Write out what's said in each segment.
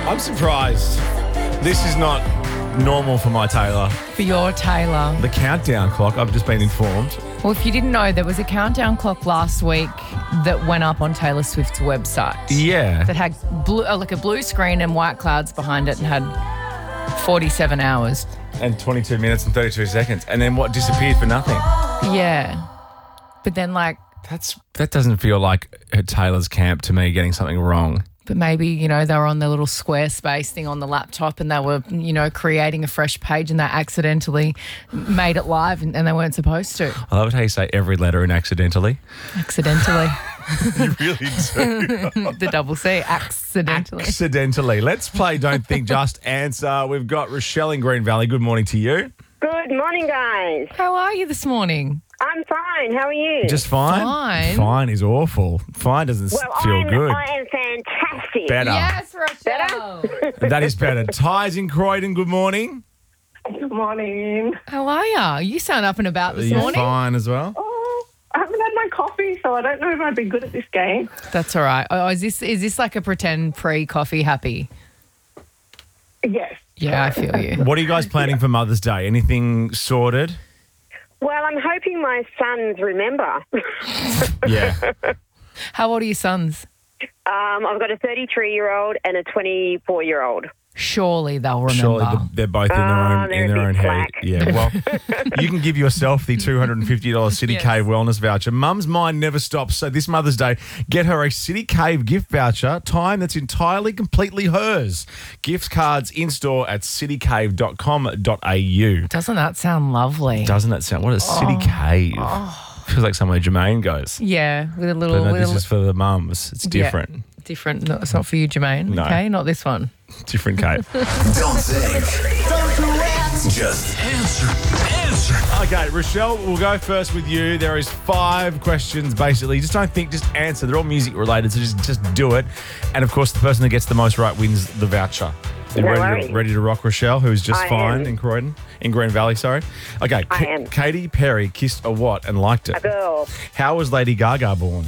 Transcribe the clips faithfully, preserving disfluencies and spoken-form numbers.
I'm surprised. This is not normal for my Taylor. For your Taylor. The countdown clock, I've just been informed. Well, if you didn't know, there was a countdown clock last week that went up on Taylor Swift's website. Yeah. That had blue, uh, like a blue screen and white clouds behind it and had forty-seven hours. And twenty-two minutes and thirty-two seconds. And then what disappeared for nothing? Yeah. But then, like... That's That doesn't feel like a Taylor's camp to me getting something wrong. But maybe, you know, they were on their little Squarespace thing on the laptop and they were, you know, creating a fresh page and they accidentally made it live and, and they weren't supposed to. I love how you say every letter in accidentally. Accidentally. You really do. The double C, accidentally. Accidentally. Let's play Don't Think, Just Answer. We've got Rochelle in Green Valley. Good morning to you. Good morning, guys. How are you this morning? I'm fine. How are you? Just fine? Fine. Fine is awful. Fine doesn't well, feel I'm, good. I am fantastic. Better. Yes, Rochelle. That is better. Ty's in Croydon. Good morning. Good morning. How are you? You sound up and about this Are you morning. fine as well? Oh, I haven't had my coffee, so I don't know if I'd be good at this game. That's all right. Oh, is this is this like a pretend pre-coffee happy? Yes. Yeah, I feel you. What are you guys planning for Mother's Day? Anything sorted? Well, I'm hoping my sons remember. Yeah. How old are your sons? um, I've got a thirty-three-year-old and a twenty-four-year-old. Surely they'll remember. Surely the- they're both in their Oh, own they're in a their own bit head. slack. Yeah. Well, you can give yourself the two hundred fifty dollars City Yes. Cave wellness voucher. Mum's mind never stops. So this Mother's Day, get her a City Cave gift voucher. Time that's entirely, completely hers. Gift cards in store at city cave dot com dot a u. Doesn't that sound lovely? Doesn't it sound? What a City Cave. Feels like somewhere Jermaine goes. Yeah, with a little, But no, with this a, is for the mums. It's Yeah. different. different. No, it's not for you, Jermaine. No. Okay, not this one. Different cave. Don't think. Just answer. Answer. Okay, Rochelle, we'll go first with you. There is five questions, basically. Just don't think, just answer. They're all music related, so just, just do it. And, of course, the person that gets the most right wins the voucher. You No ready, worries. to, ready to rock, Rochelle, who's just I fine am. in Croydon? In Green Valley, sorry. Okay, I am. Katy Perry kissed a what and liked A it? girl. How was Lady Gaga born?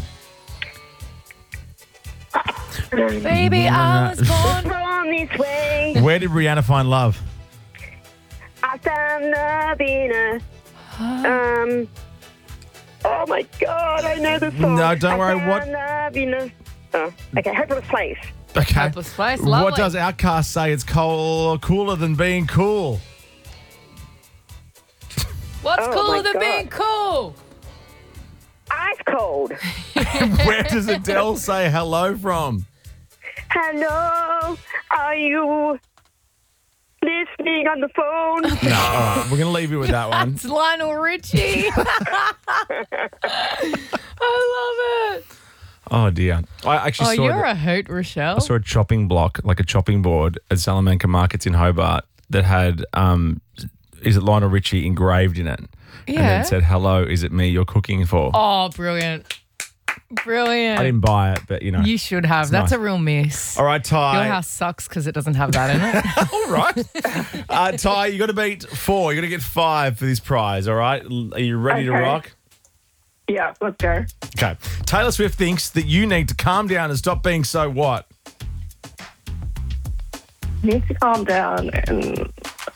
Baby, I was born. From this way, Where did Rihanna find love? I found love in a... Um... Oh, my God, I know the song. No, don't I worry, found what- love in a... Oh, okay, Hopeless Place. Okay. Hopeless Place, What lovely. does Outkast say? It's cool, cooler than being cool. What's Oh, cooler my than God. being cool? Ice cold. Where does Adele say hello from? Hello, are you listening on the phone? No, all right. We're going to leave you with that one. It's Lionel Richie. I love it. Oh, dear. I actually Oh, saw, you're the- a hoot, Rochelle. I saw a chopping block, like a chopping board at Salamanca Markets in Hobart that had, um, is it Lionel Richie engraved in it? And Yeah. then it said, hello, is it me you're cooking for? Oh, brilliant. Brilliant. I didn't buy it, but, you know. You should have. That's nice. a real miss. All right, Ty. Your house sucks because it doesn't have that in it. All right. uh, Ty, you got to beat four. You got to get five for this prize, all right? Are you ready to Okay. rock? Yeah, let's go. Okay. Taylor Swift thinks that you need to calm down and stop being so what? Need to calm down and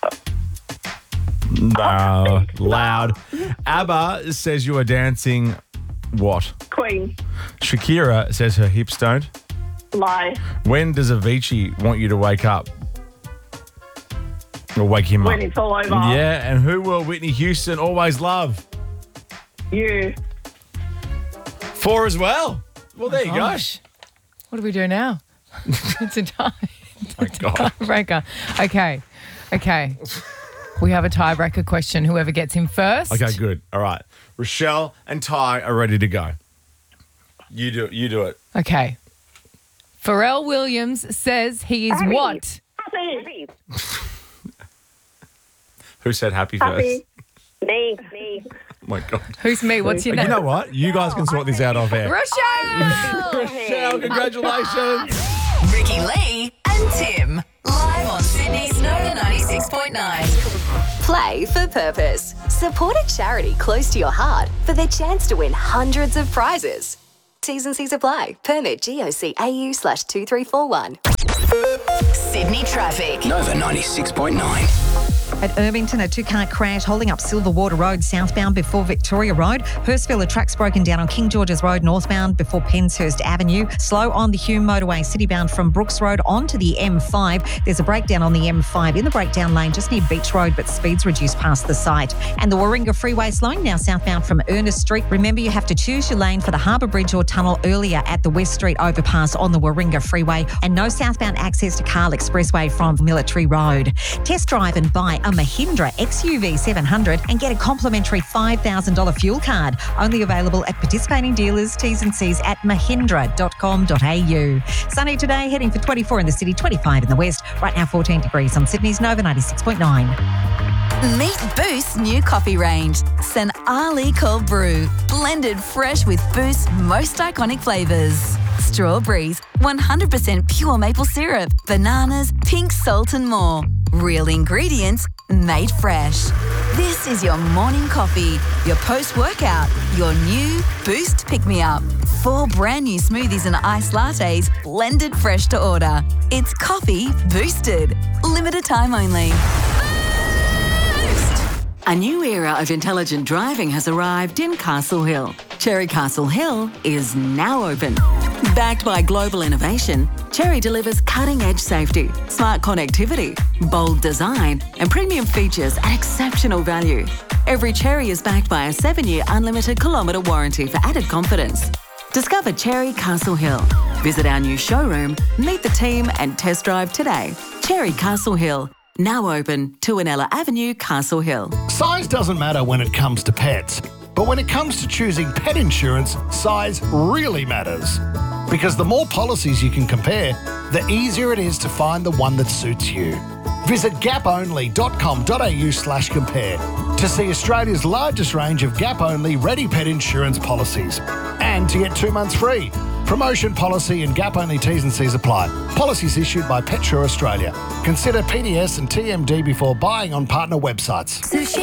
No, loud. ABBA says you are dancing what? Queen. Shakira says her hips don't. Lie. When does Avicii want you to wake up? Or wake him When up? it's all over. Yeah, and who will Whitney Houston always love? You. Four as well. Well, there you Gosh. What do we do now? It's a tie. go. Oh, God. Tiebreaker. Okay. Okay. We have a tiebreaker question. Whoever gets him first. Okay, good. All right. Rochelle and Ty are ready to go. You do it. You do it. Okay. Pharrell Williams says he is Happy. what? Happy. Who said happy, Happy. Me, me. first? Oh, my God. Who's me? What's your You name? know what? You guys can sort this out off air. Rochelle! Rochelle, congratulations. Ricky Lee and Tim. Live on Sydney's Nova ninety-six point nine. Play for purpose. Support a charity close to your heart for the chance to win hundreds of prizes. T's and C's apply. Permit G O C A U slash two three four one. Sydney traffic. Nova ninety-six point nine. At Irvington, a two-car crash holding up Silverwater Road southbound before Victoria Road. Hurstville, a truck's broken down on King George's Road northbound before Penshurst Avenue. Slow on the Hume Motorway citybound from Brooks Road onto the M five. There's a breakdown on the M five in the breakdown lane just near Beach Road, but speeds reduced past the site. And the Warringah Freeway slowing now southbound from Ernest Street. Remember, you have to choose your lane for the Harbour Bridge or tunnel earlier at the West Street overpass on the Warringah Freeway, and no southbound access to Carl Expressway from Military Road. Test drive and buy a Mahindra X U V seven hundred and get a complimentary five thousand dollars fuel card. Only available at participating dealers. T's and C's at mahindra dot com dot a u. Sunny today, heading for twenty-four in the city, twenty-five in the west. Right now fourteen degrees on Sydney's Nova ninety-six point nine. Meet Boost's new coffee range, St Ali Cold Brew, blended fresh with Boost's most iconic flavours. Strawberries, one hundred percent pure maple syrup, bananas, pink salt and more. Real ingredients, made fresh. This is your morning coffee, your post-workout, your new Boost pick-me-up. Four brand new smoothies and iced lattes, blended fresh to order. It's coffee boosted. Limited time only. A new era of intelligent driving has arrived in Castle Hill. Cherry Castle Hill is now open. Backed by global innovation, Cherry delivers cutting-edge safety, smart connectivity, bold design, and premium features at exceptional value. Every Cherry is backed by a seven-year unlimited kilometre warranty for added confidence. Discover Cherry Castle Hill. Visit our new showroom, meet the team, and test drive today. Cherry Castle Hill. Now open, Tuanella Avenue, Castle Hill. Size doesn't matter when it comes to pets, but when it comes to choosing pet insurance, size really matters. Because the more policies you can compare, the easier it is to find the one that suits you. Visit gaponly dot com dot a u slash compare to see Australia's largest range of gap-only ready pet insurance policies and to get two months free. Promotion policy and gap-only T's and C's apply. Policies issued by PetSure Australia. Consider P D S and T M D before buying on partner websites. Sushi